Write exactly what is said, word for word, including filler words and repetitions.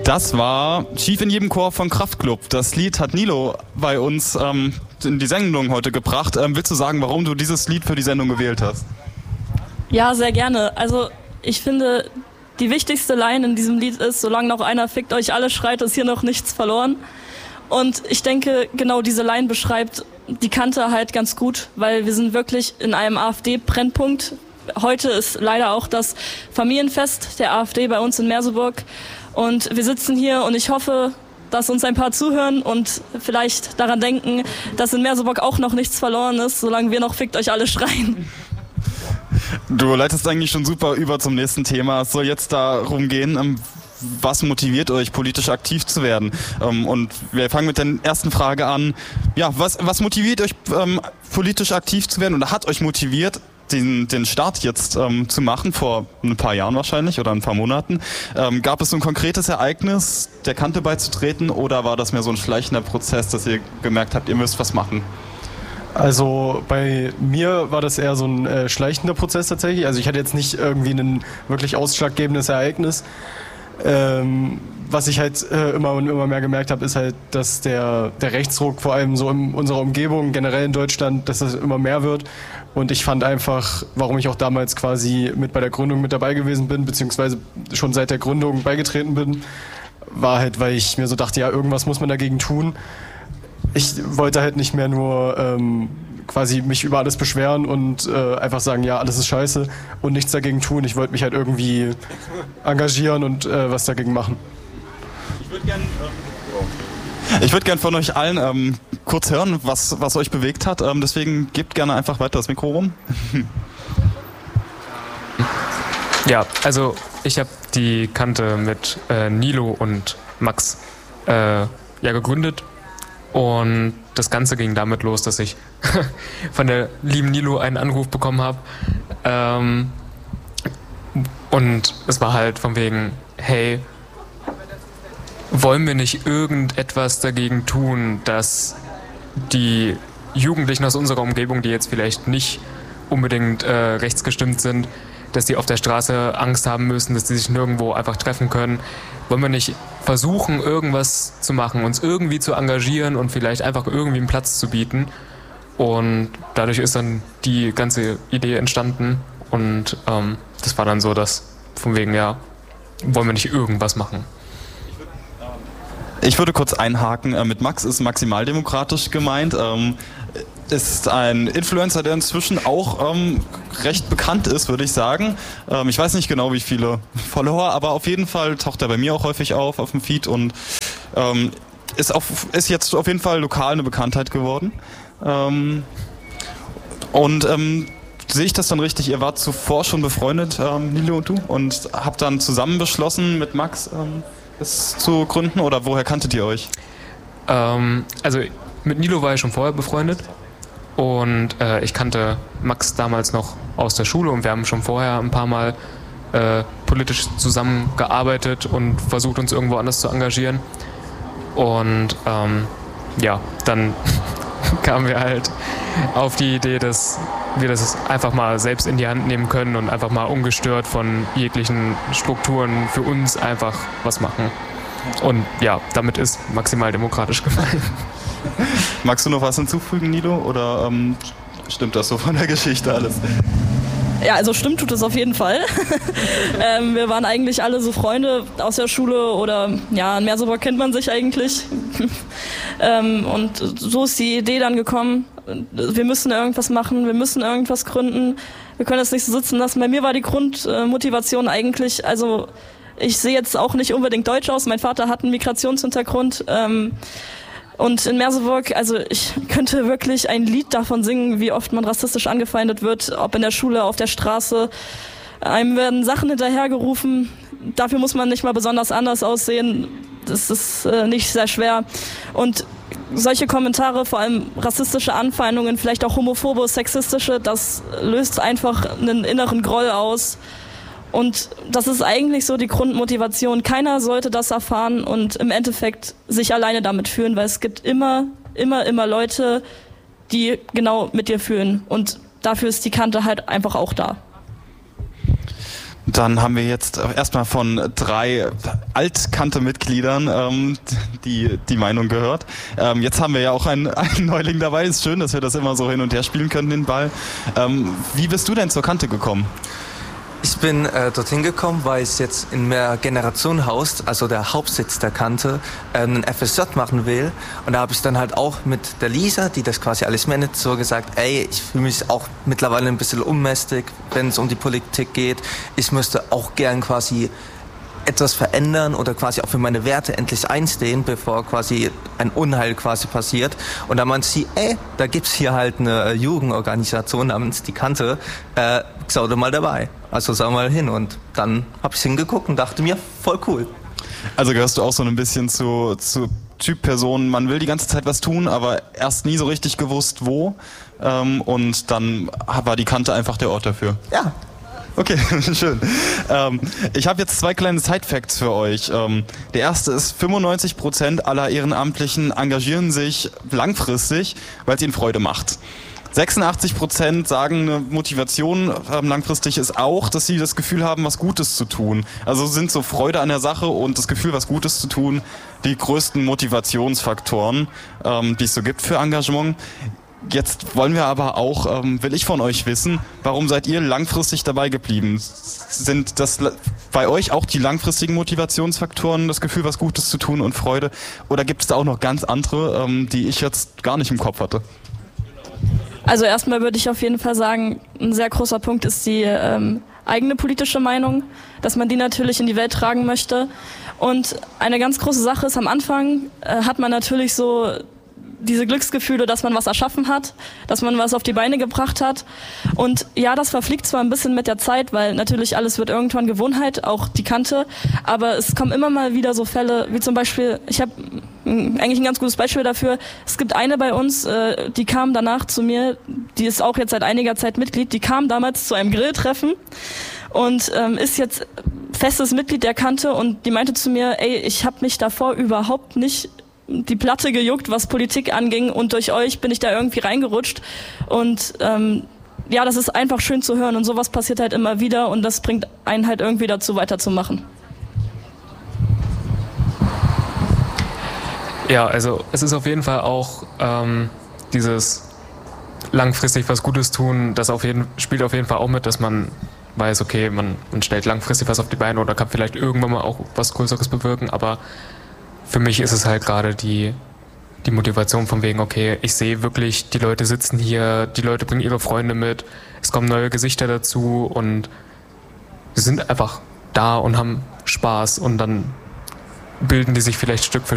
Das war Schief in jedem Chor von Kraftklub. Das Lied hat Nilo bei uns ähm, in die Sendung heute gebracht. Ähm, willst du sagen, warum du dieses Lied für die Sendung gewählt hast? Ja, sehr gerne. Also ich finde, die wichtigste Line in diesem Lied ist, solange noch einer fickt euch alle schreit, ist hier noch nichts verloren. Und ich denke, genau diese Line beschreibt die Kante halt ganz gut, weil wir sind wirklich in einem AfD-Brennpunkt. Heute ist leider auch das Familienfest der AfD bei uns in Merseburg. Und wir sitzen hier und ich hoffe, dass uns ein paar zuhören und vielleicht daran denken, dass in Merseburg auch noch nichts verloren ist, solange wir noch fickt euch alle schreien. Du leitest eigentlich schon super über zum nächsten Thema. Es soll jetzt darum gehen, was motiviert euch, politisch aktiv zu werden? Und wir fangen mit der ersten Frage an. Ja, was, was motiviert euch, politisch aktiv zu werden oder hat euch motiviert, Den, den Start jetzt ähm, zu machen, vor ein paar Jahren wahrscheinlich oder ein paar Monaten? Ähm, gab es so ein konkretes Ereignis, der Kante beizutreten, oder war das mehr so ein schleichender Prozess, dass ihr gemerkt habt, ihr müsst was machen? Also bei mir war das eher so ein äh, schleichender Prozess tatsächlich. Also ich hatte jetzt nicht irgendwie ein wirklich ausschlaggebendes Ereignis. Ähm, was ich halt äh, immer und immer mehr gemerkt habe, ist halt, dass der, der Rechtsruck vor allem so in unserer Umgebung, generell in Deutschland, dass das immer mehr wird. Und ich fand einfach, warum ich auch damals quasi mit bei der Gründung mit dabei gewesen bin, beziehungsweise schon seit der Gründung beigetreten bin, war halt, weil ich mir so dachte, ja, irgendwas muss man dagegen tun. Ich wollte halt nicht mehr nur ähm, quasi mich über alles beschweren und äh, einfach sagen, ja, alles ist scheiße und nichts dagegen tun. Ich wollte mich halt irgendwie engagieren und äh, was dagegen machen. Ich würde gerne ähm, ich würd gern von euch allen ähm, kurz hören, was, was euch bewegt hat. Ähm, deswegen gebt gerne einfach weiter das Mikro rum. Ja, also ich habe die Kante mit äh, Nilo und Max äh, ja gegründet. Und das Ganze ging damit los, dass ich von der lieben Nilo einen Anruf bekommen habe. Ähm, und es war halt von wegen, hey, wollen wir nicht irgendetwas dagegen tun, dass die Jugendlichen aus unserer Umgebung, die jetzt vielleicht nicht unbedingt äh, rechtsgestimmt sind, dass die auf der Straße Angst haben müssen, dass die sich nirgendwo einfach treffen können. Wollen wir nicht versuchen, irgendwas zu machen, uns irgendwie zu engagieren und vielleicht einfach irgendwie einen Platz zu bieten? Und dadurch ist dann die ganze Idee entstanden. Und ähm, das war dann so, dass von wegen, ja, wollen wir nicht irgendwas machen? Ich würde kurz einhaken. Mit Max ist maximaldemokratisch gemeint. Ähm, ist ein Influencer, der inzwischen auch ähm, recht bekannt ist, würde ich sagen. Ähm, ich weiß nicht genau, wie viele Follower, aber auf jeden Fall taucht er bei mir auch häufig auf, auf dem Feed und ähm, ist, auf, ist jetzt auf jeden Fall lokal eine Bekanntheit geworden. Ähm, und ähm, sehe ich das dann richtig? Ihr wart zuvor schon befreundet, ähm, Nilo und du, und habt dann zusammen beschlossen, mit Max ähm, es zu gründen, oder woher kanntet ihr euch? Ähm, also mit Nilo war ich schon vorher befreundet. Und äh, ich kannte Max damals noch aus der Schule und wir haben schon vorher ein paar Mal äh, politisch zusammengearbeitet und versucht, uns irgendwo anders zu engagieren. Und ähm, ja, dann kamen wir halt auf die Idee, dass wir das einfach mal selbst in die Hand nehmen können und einfach mal ungestört von jeglichen Strukturen für uns einfach was machen. Und ja, damit ist maximal demokratisch gemeint. Magst du noch was hinzufügen, Nilo? Oder ähm, stimmt das so von der Geschichte alles? Ja, also stimmt tut es auf jeden Fall. ähm, wir waren eigentlich alle so Freunde aus der Schule oder ja, in Merseburg kennt man sich eigentlich. ähm, und so ist die Idee dann gekommen, wir müssen irgendwas machen, wir müssen irgendwas gründen, wir können das nicht so sitzen lassen. Bei mir war die Grundmotivation eigentlich, also ich sehe jetzt auch nicht unbedingt deutsch aus, mein Vater hat einen Migrationshintergrund. Ähm, Und in Merseburg, also ich könnte wirklich ein Lied davon singen, wie oft man rassistisch angefeindet wird, ob in der Schule, auf der Straße. Einem werden Sachen hinterhergerufen, dafür muss man nicht mal besonders anders aussehen, das ist äh, nicht sehr schwer. Und solche Kommentare, vor allem rassistische Anfeindungen, vielleicht auch homophobe, sexistische, das löst einfach einen inneren Groll aus. Und das ist eigentlich so die Grundmotivation. Keiner sollte das erfahren und im Endeffekt sich alleine damit fühlen, weil es gibt immer, immer, immer Leute, die genau mit dir fühlen. Und dafür ist die Kante halt einfach auch da. Dann haben wir jetzt erstmal von drei Altkante-Mitgliedern ähm, die, die Meinung gehört. Ähm, jetzt haben wir ja auch einen, einen Neuling dabei. Ist schön, dass wir das immer so hin und her spielen können, den Ball. Ähm, wie bist du denn zur Kante gekommen? Ich bin äh, dorthin gekommen, weil ich jetzt in mehr Generationenhaus, also der Hauptsitz der Kante, äh, einen F S J machen will. Und da habe ich dann halt auch mit der Lisa, die das quasi alles managt, so gesagt, ey, ich fühle mich auch mittlerweile ein bisschen unmächtig, wenn es um die Politik geht. Ich müsste auch gern quasi etwas verändern oder quasi auch für meine Werte endlich einstehen, bevor quasi ein Unheil quasi passiert. Und da meinte sie, ey, da gibt's hier halt eine Jugendorganisation namens Die Kante, äh, schau doch mal dabei. Also sag mal hin. Und dann hab ich hingeguckt und dachte mir, voll cool. Also gehörst du auch so ein bisschen zu, zu Typ Person, man will die ganze Zeit was tun, aber erst nie so richtig gewusst, wo. Ähm, und dann war die Kante einfach der Ort dafür. Ja. Okay, schön. Ähm, ich habe jetzt zwei kleine Side-Facts für euch. Ähm, der erste ist, fünfundneunzig Prozent aller Ehrenamtlichen engagieren sich langfristig, weil es ihnen Freude macht. sechsundachtzig Prozent sagen, eine Motivation ähm, langfristig ist auch, dass sie das Gefühl haben, was Gutes zu tun. Also sind so Freude an der Sache und das Gefühl, was Gutes zu tun, die größten Motivationsfaktoren, ähm, die es so gibt für Engagement. Jetzt wollen wir aber auch, ähm, will ich von euch wissen, warum seid ihr langfristig dabei geblieben? Sind das bei euch auch die langfristigen Motivationsfaktoren, das Gefühl, was Gutes zu tun und Freude? Oder gibt es da auch noch ganz andere, ähm, die ich jetzt gar nicht im Kopf hatte? Also erstmal würde ich auf jeden Fall sagen, ein sehr großer Punkt ist die ähm, eigene politische Meinung, dass man die natürlich in die Welt tragen möchte. Und eine ganz große Sache ist, am Anfang äh, hat man natürlich so diese Glücksgefühle, dass man was erschaffen hat, dass man was auf die Beine gebracht hat. Und ja, das verfliegt zwar ein bisschen mit der Zeit, weil natürlich alles wird irgendwann Gewohnheit, auch die Kante, aber es kommen immer mal wieder so Fälle, wie zum Beispiel, ich habe eigentlich ein ganz gutes Beispiel dafür, es gibt eine bei uns, äh, die kam danach zu mir, die ist auch jetzt seit einiger Zeit Mitglied, die kam damals zu einem Grilltreffen und ähm, ist jetzt festes Mitglied der Kante und die meinte zu mir, ey, ich habe mich davor überhaupt nicht die Platte gejuckt, was Politik anging und durch euch bin ich da irgendwie reingerutscht und ähm, ja, das ist einfach schön zu hören und sowas passiert halt immer wieder und das bringt einen halt irgendwie dazu weiterzumachen. Ja, also es ist auf jeden Fall auch ähm, dieses langfristig was Gutes tun, das auf jeden, spielt auf jeden Fall auch mit, dass man weiß, okay, man, man stellt langfristig was auf die Beine oder kann vielleicht irgendwann mal auch was Größeres bewirken, aber für mich ist es halt gerade die, die Motivation von wegen, okay, ich sehe wirklich, die Leute sitzen hier, die Leute bringen ihre Freunde mit, es kommen neue Gesichter dazu und sie sind einfach da und haben Spaß und dann bilden die sich vielleicht Stück für